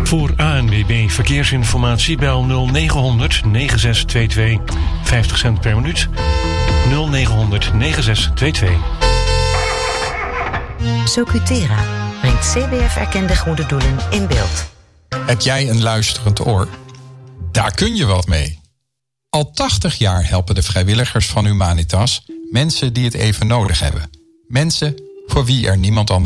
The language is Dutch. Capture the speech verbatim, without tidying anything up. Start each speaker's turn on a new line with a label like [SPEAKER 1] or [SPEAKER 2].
[SPEAKER 1] Voor A N W B Verkeersinformatie bel nul negen honderd negen zes twee twee. vijftig cent per minuut. nul negen honderd negen zes twee twee.
[SPEAKER 2] Socutera brengt C B F-erkende goede doelen in beeld.
[SPEAKER 3] Heb jij een luisterend oor? Daar kun je wat mee. Al tachtig jaar helpen de vrijwilligers van Humanitas mensen die het even nodig hebben. Mensen voor wie er niemand anders